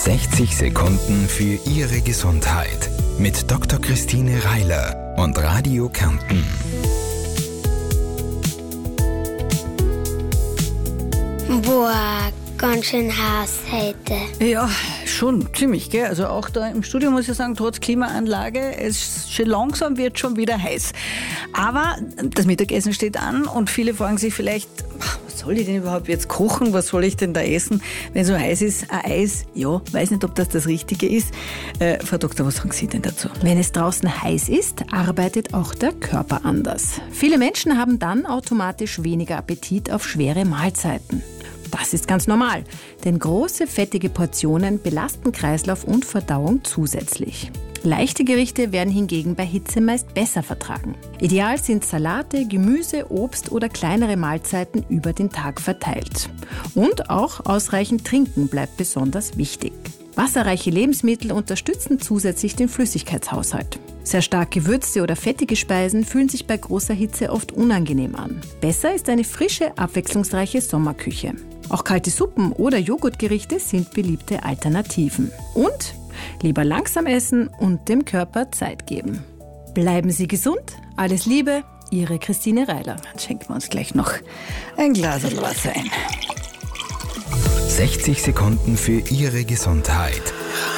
60 Sekunden für Ihre Gesundheit mit Dr. Christine Reiler und Radio Kärnten. Boah, ganz schön heiß heute. Ja, schon ziemlich, gell? Also auch da im Studio muss ich sagen, trotz Klimaanlage, es schon langsam wird schon wieder heiß. Aber das Mittagessen steht an und viele fragen sich vielleicht, was soll ich denn überhaupt jetzt kochen? Was soll ich denn da essen, wenn so heiß ist? Ein Eis? Ja, weiß nicht, ob das Richtige ist. Frau Doktor, was sagen Sie denn dazu? Wenn es draußen heiß ist, arbeitet auch der Körper anders. Viele Menschen haben dann automatisch weniger Appetit auf schwere Mahlzeiten. Das ist ganz normal, denn große, fettige Portionen belasten Kreislauf und Verdauung zusätzlich. Leichte Gerichte werden hingegen bei Hitze meist besser vertragen. Ideal sind Salate, Gemüse, Obst oder kleinere Mahlzeiten über den Tag verteilt. Und auch ausreichend Trinken bleibt besonders wichtig. Wasserreiche Lebensmittel unterstützen zusätzlich den Flüssigkeitshaushalt. Sehr stark gewürzte oder fettige Speisen fühlen sich bei großer Hitze oft unangenehm an. Besser ist eine frische, abwechslungsreiche Sommerküche. Auch kalte Suppen oder Joghurtgerichte sind beliebte Alternativen. Und lieber langsam essen und dem Körper Zeit geben. Bleiben Sie gesund. Alles Liebe, Ihre Christine Reiler. Dann schenken wir uns gleich noch ein Glas Wasser ein. 60 Sekunden für Ihre Gesundheit.